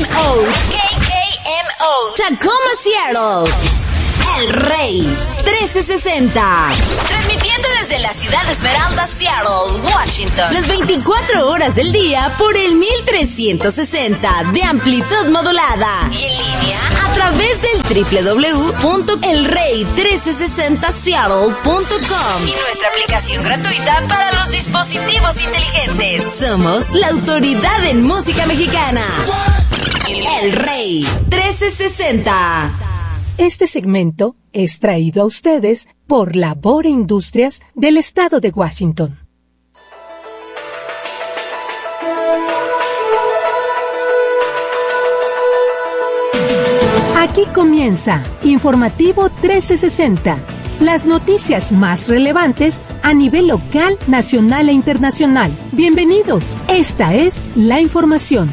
Tacoma, Seattle. El Rey 1360. Transmitiendo desde la ciudad de Esmeralda, Seattle, Washington. Las 24 horas del día por el 1360 de amplitud modulada. Y en línea a través del www.elrey1360seattle.com. Y nuestra aplicación gratuita para los dispositivos inteligentes. Somos la autoridad en música mexicana. El Rey 1360. Este segmento es traído a ustedes por Labor e Industrias del Estado de Washington. Aquí comienza Informativo 1360, las noticias más relevantes a nivel local, nacional e internacional. Bienvenidos, esta es la información.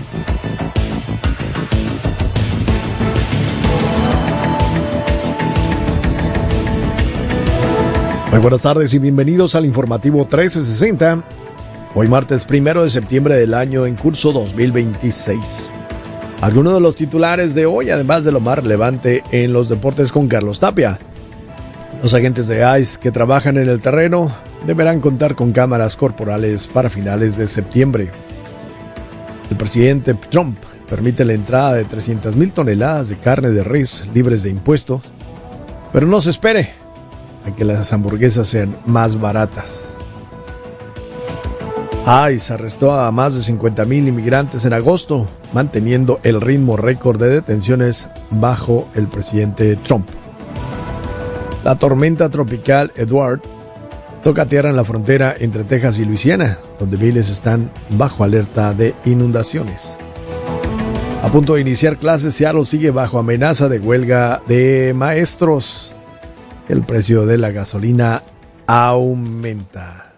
Muy buenas tardes y bienvenidos al Informativo 1360. Hoy martes 1 de septiembre del año en curso 2026. Algunos de los titulares de hoy, además de lo más relevante en los deportes con Carlos Tapia. Los agentes de ICE que trabajan en el terreno deberán contar con cámaras corporales para finales de septiembre. El presidente Trump permite la entrada de 300,000 toneladas de carne de res libres de impuestos, pero no se espere a que las hamburguesas sean más baratas. ICE arrestó a más de 50,000 inmigrantes en agosto, manteniendo el ritmo récord de detenciones bajo el presidente Trump. La tormenta tropical Edward toca tierra en la frontera entre Texas y Luisiana, donde miles están bajo alerta de inundaciones. A punto de iniciar clases, Seattle sigue bajo amenaza de huelga de maestros. El precio de la gasolina aumenta.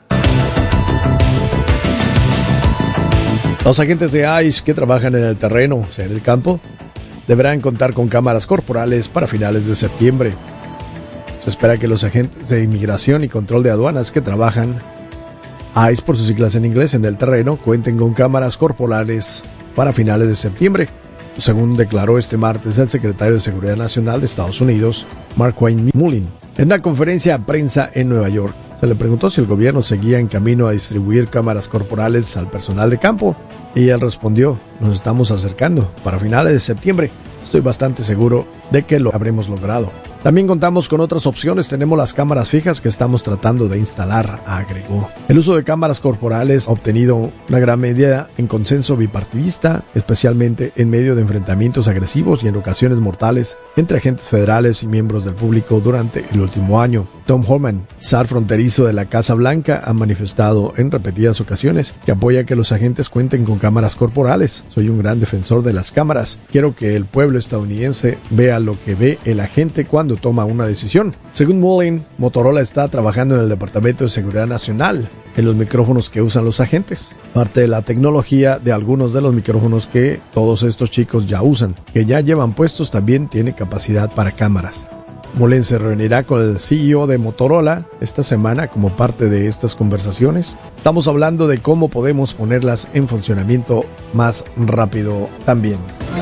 Los agentes de ICE que trabajan en el terreno, o sea, en el campo, deberán contar con cámaras corporales para finales de septiembre. Se espera que los agentes de inmigración y control de aduanas que trabajan, ICE por sus siglas en inglés, en el terreno, cuenten con cámaras corporales para finales de septiembre, según declaró este martes el secretario de Seguridad Nacional de Estados Unidos, Markwayne Mullin. En una conferencia de prensa en Nueva York, se le preguntó si el gobierno seguía en camino a distribuir cámaras corporales al personal de campo, y él respondió: nos estamos acercando. Para finales de septiembre, estoy bastante seguro de que lo habremos logrado. También contamos con otras opciones. Tenemos las cámaras fijas que estamos tratando de instalar, agregó. El uso de cámaras corporales ha obtenido una gran medida en consenso bipartidista, especialmente en medio de enfrentamientos agresivos y en ocasiones mortales entre agentes federales y miembros del público durante el último año. Tom Homan, zar fronterizo de la Casa Blanca, ha manifestado en repetidas ocasiones que apoya que los agentes cuenten con cámaras corporales. Soy un gran defensor de las cámaras. Quiero que el pueblo estadounidense vea lo que ve el agente cuando toma una decisión. Según Mullin, Motorola está trabajando en el Departamento de Seguridad Nacional en los micrófonos que usan los agentes. Parte de la tecnología de algunos de los micrófonos que todos estos chicos ya usan, que ya llevan puestos, también tiene capacidad para cámaras. Mullin se reunirá con el CEO de Motorola esta semana como parte de estas conversaciones. Estamos hablando de cómo podemos ponerlas en funcionamiento más rápido también.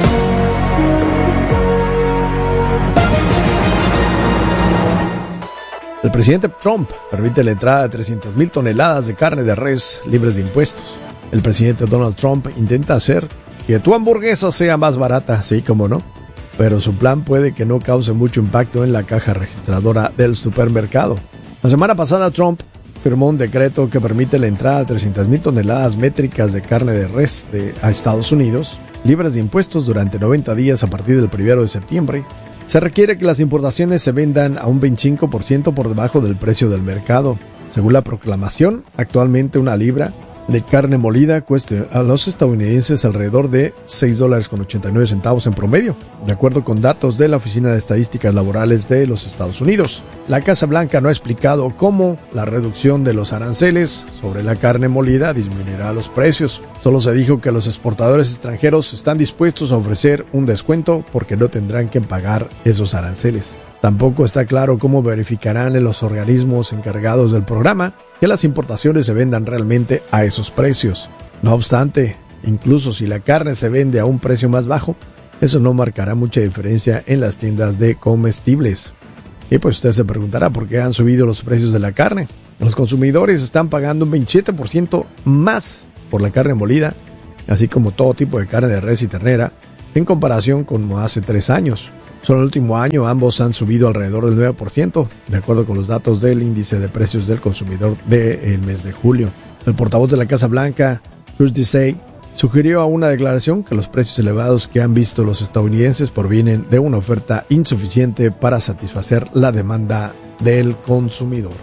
El presidente Trump permite la entrada de 300,000 toneladas de carne de res libres de impuestos. El presidente Donald Trump intenta hacer que tu hamburguesa sea más barata, sí, como no, pero su plan puede que no cause mucho impacto en la caja registradora del supermercado. La semana pasada Trump firmó un decreto que permite la entrada de 300,000 toneladas métricas de carne de res a Estados Unidos, libres de impuestos durante 90 días a partir del 1 de septiembre. Se requiere que las importaciones se vendan a un 25% por debajo del precio del mercado. Según la proclamación, actualmente una libra de carne molida cuesta a los estadounidenses alrededor de $6.89 en promedio, de acuerdo con datos de la Oficina de Estadísticas Laborales de los Estados Unidos. La Casa Blanca no ha explicado cómo la reducción de los aranceles sobre la carne molida disminuirá los precios. Solo se dijo que los exportadores extranjeros están dispuestos a ofrecer un descuento porque no tendrán que pagar esos aranceles. Tampoco está claro cómo verificarán en los organismos encargados del programa que las importaciones se vendan realmente a esos precios. No obstante, Incluso si la carne se vende a un precio más bajo, eso no marcará mucha diferencia en las tiendas de comestibles. Y pues usted se preguntará por qué han subido los precios de la carne. Los consumidores están pagando un 27% más por la carne molida, así como todo tipo de carne de res y ternera, en comparación con hace 3 años. Solo el último año ambos han subido alrededor del 9%, de acuerdo con los datos del índice de precios del consumidor del mes de julio. El portavoz de la Casa Blanca, Chris Desai, sugirió a una declaración que los precios elevados que han visto los estadounidenses provienen de una oferta insuficiente para satisfacer la demanda del consumidor.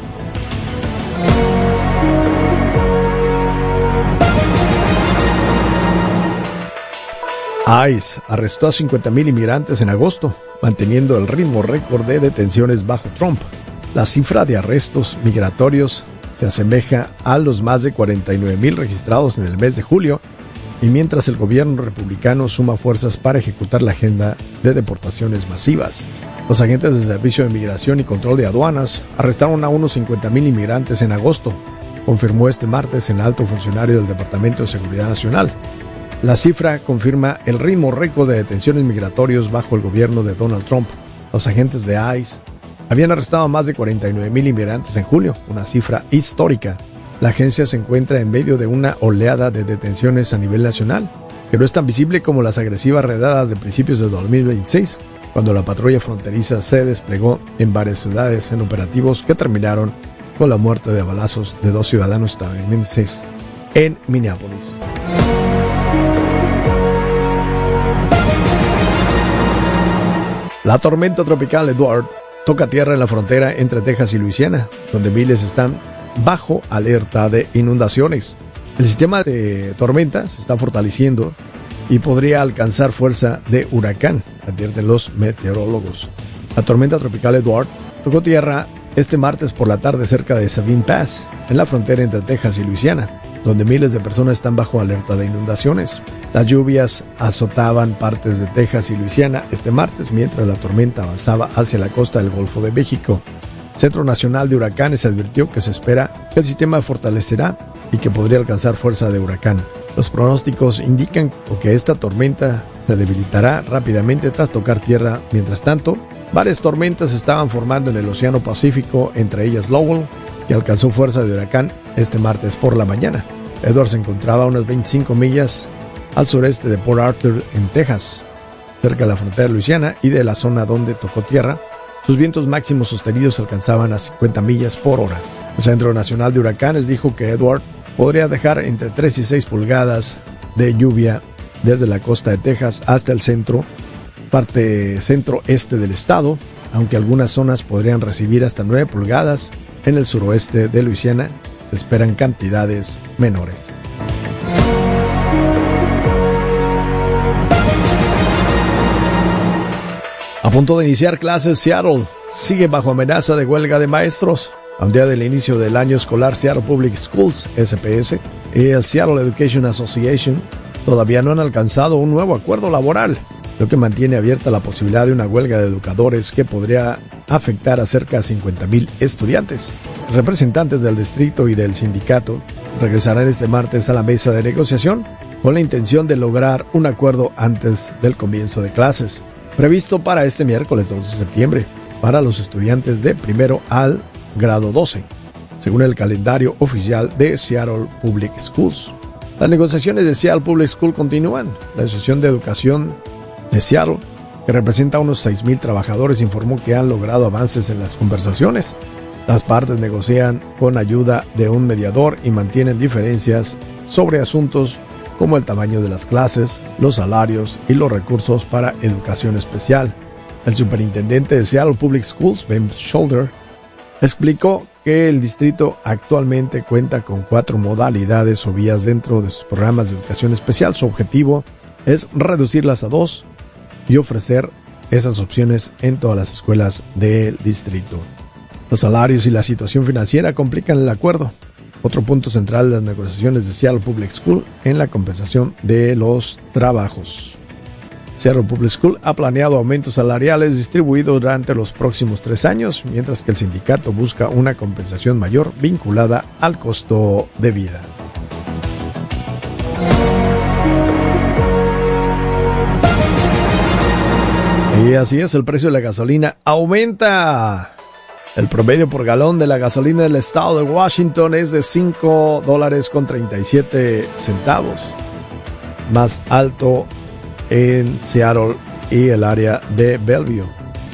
ICE arrestó a 50,000 inmigrantes en agosto, manteniendo el ritmo récord de detenciones bajo Trump. La cifra de arrestos migratorios se asemeja a los más de 49,000 registrados en el mes de julio, y mientras el gobierno republicano suma fuerzas para ejecutar la agenda de deportaciones masivas. Los agentes del Servicio de Migración y Control de Aduanas arrestaron a unos 50,000 inmigrantes en agosto, confirmó este martes el alto funcionario del Departamento de Seguridad Nacional. La cifra confirma el ritmo récord de detenciones migratorios bajo el gobierno de Donald Trump. Los agentes de ICE habían arrestado a más de 49,000 inmigrantes en julio, una cifra histórica. La agencia se encuentra en medio de una oleada de detenciones a nivel nacional, que no es tan visible como las agresivas redadas de principios de 2026, cuando la patrulla fronteriza se desplegó en varias ciudades en operativos que terminaron con la muerte de balazos de 2 ciudadanos estadounidenses en Minneapolis. La tormenta tropical Edward toca tierra en la frontera entre Texas y Luisiana, donde miles están bajo alerta de inundaciones. El sistema de tormenta se está fortaleciendo y podría alcanzar fuerza de huracán, advierten los meteorólogos. La tormenta tropical Edward tocó tierra este martes por la tarde cerca de Sabine Pass, en la frontera entre Texas y Luisiana, donde miles de personas están bajo alerta de inundaciones. Las lluvias azotaban partes de Texas y Luisiana este martes mientras la tormenta avanzaba hacia la costa del Golfo de México. El Centro Nacional de Huracanes advirtió que se espera que el sistema fortalecerá y que podría alcanzar fuerza de huracán. Los pronósticos indican que esta tormenta se debilitará rápidamente tras tocar tierra. Mientras tanto, varias tormentas se estaban formando en el Océano Pacífico, entre ellas Lowell, que alcanzó fuerza de huracán este martes por la mañana. Edward se encontraba a unas 25 millas al sureste de Port Arthur, en Texas, cerca de la frontera de Luisiana y de la zona donde tocó tierra. Sus vientos máximos sostenidos alcanzaban a 50 millas por hora. El Centro Nacional de Huracanes dijo que Edward podría dejar entre 3 y 6 pulgadas de lluvia desde la costa de Texas hasta el parte centro-este del estado, aunque algunas zonas podrían recibir hasta 9 pulgadas. En el suroeste de Luisiana se esperan cantidades menores. A punto de iniciar clases, Seattle sigue bajo amenaza de huelga de maestros. A un día del inicio del año escolar, Seattle Public Schools, SPS, y el Seattle Education Association todavía no han alcanzado un nuevo acuerdo laboral, lo que mantiene abierta la posibilidad de una huelga de educadores que podría afectar a cerca de 50,000 estudiantes. Representantes del distrito y del sindicato regresarán este martes a la mesa de negociación con la intención de lograr un acuerdo antes del comienzo de clases, previsto para este miércoles 2 de septiembre, para los estudiantes de primero al grado 12, según el calendario oficial de Seattle Public Schools. Las negociaciones de Seattle Public School continúan. La Asociación de Educación de Seattle, que representa a unos 6,000 trabajadores, informó que han logrado avances en las conversaciones. Las partes negocian con ayuda de un mediador y mantienen diferencias sobre asuntos como el tamaño de las clases, los salarios y los recursos para educación especial. El superintendente de Seattle Public Schools, Ben Shoulder, explicó que el distrito actualmente cuenta con 4 modalidades o vías dentro de sus programas de educación especial. Su objetivo es reducirlas a 2 y ofrecer esas opciones en todas las escuelas del distrito. Los salarios y la situación financiera complican el acuerdo. Otro punto central de las negociaciones de Seattle Public School en la compensación de los trabajos. Seattle Public School ha planeado aumentos salariales distribuidos durante los próximos 3 años, mientras que el sindicato busca una compensación mayor vinculada al costo de vida. Y así es, el precio de la gasolina aumenta. El promedio por galón de la gasolina del estado de Washington es de $5.37, más alto en Seattle y el área de Bellevue.